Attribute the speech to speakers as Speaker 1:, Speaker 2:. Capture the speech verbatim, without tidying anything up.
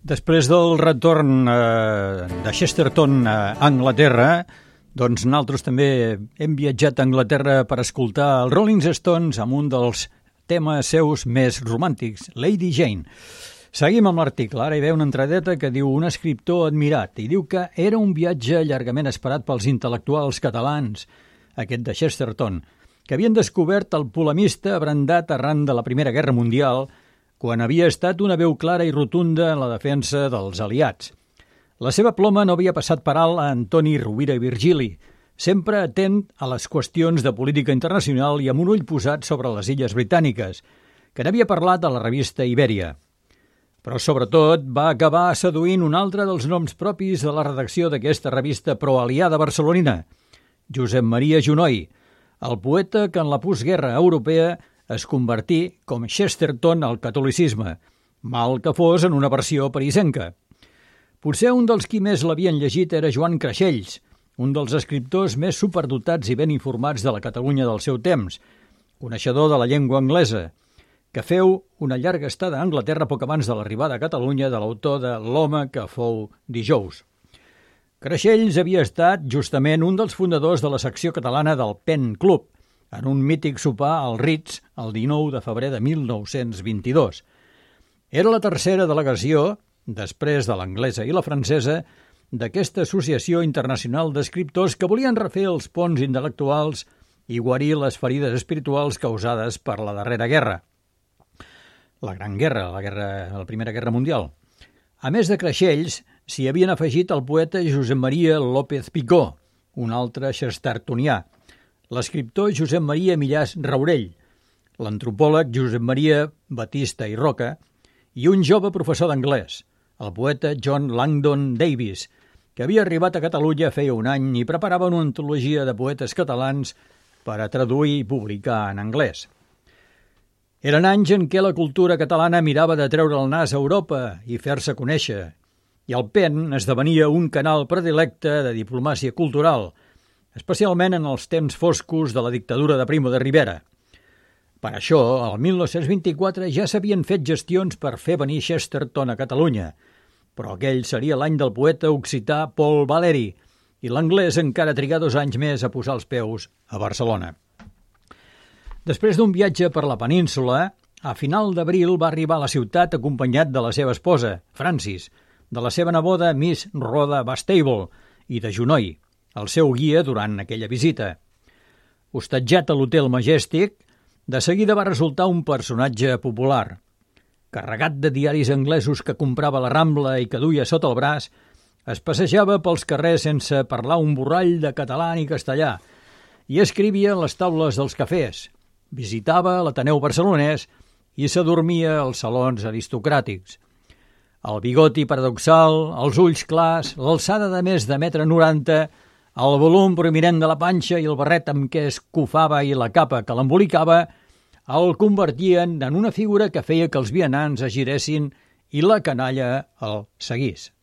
Speaker 1: Després del retorn eh, de Chesterton a Anglaterra, doncs nosaltres també hem viatjat a Anglaterra per escoltar els Rolling Stones amb un dels temes seus més romàntics, Lady Jane. Seguim amb l'article. Ara hi ve una entradeta que diu un escriptor admirat i diu que era un viatge llargament esperat pels intel·lectuals catalans, aquest de Chesterton, que havien descobert el polemista abrandat arran de la Primera Guerra Mundial, quan havia estat una veu clara i rotunda en la defensa dels aliats. La seva ploma no havia passat per alt a Antoni Rovira i Virgili, sempre atent a les qüestions de política internacional i amb un ull posat sobre les Illes Britàniques, que n'havia parlat a la revista Ibèria. Però, sobretot, va acabar seduint un altre dels noms propis de la redacció d'aquesta revista proaliada barcelonina, Josep Maria Junoy, el poeta que en la postguerra europea es convertí, com Chesterton, al catolicisme, mal que fos en una versió parisenca. Potser un dels qui més l'havien llegit era Joan Creixells, un dels escriptors més superdotats i ben informats de la Catalunya del seu temps, coneixedor de la llengua anglesa, que feu una llarga estada a Anglaterra poc abans de l'arribada a Catalunya de l'autor de L'home que fou dijous. Creixells havia estat justament un dels fundadors de la secció catalana del Pen Club, en un mític sopar al Ritz el dinou de febrer de mil nou-cents vint-i-dos. Era la tercera delegació, després de l'anglesa i la francesa, d'aquesta associació internacional d'escriptors que volien refer els ponts intel·lectuals i guarir les ferides espirituals causades per la darrera guerra. La Gran Guerra, la, guerra, la Primera Guerra Mundial. A més de Creixells, s'hi havien afegit el poeta Josep Maria López Picó, un altre chestertonià, l'escriptor Josep Maria Millàs Raurell, l'antropòleg Josep Maria Batista i Roca i un jove professor d'anglès, el poeta John Langdon Davis, que havia arribat a Catalunya feia un any i preparava una antologia de poetes catalans per a traduir i publicar en anglès. Eren anys en què la cultura catalana mirava de treure el nas a Europa i fer-se conèixer, i el Pen esdevenia un canal predilecte de diplomàcia cultural, especialment en els temps foscos de la dictadura de Primo de Rivera. Per això, el mil nou-cents vint-i-quatre ja s'havien fet gestions per fer venir Chesterton a Catalunya, però aquell seria l'any del poeta occità Paul Valéry, i l'anglès encara trigà dos anys més a posar els peus a Barcelona. Després d'un viatge per la península, a final d'abril va arribar a la ciutat acompanyat de la seva esposa, Francis, de la seva neboda Miss Rhoda Bastable i de Junoy, el seu guia durant aquella visita. Hostatjat a l'Hotel Majestic, de seguida va resultar un personatge popular. Carregat de diaris anglesos que comprava a la Rambla i que duia sota el braç, es passejava pels carrers sense parlar un borrall de català ni castellà i escrivia en les taules dels cafès, visitava l'Ateneu barcelonès i s'adormia als salons aristocràtics. El bigoti paradoxal, els ulls clars, l'alçada de més de metre noranta, el volum prominent de la panxa i el barret amb què es cufava i la capa que l'embolicava el convertien en una figura que feia que els vianants es giressin i la canalla el seguís.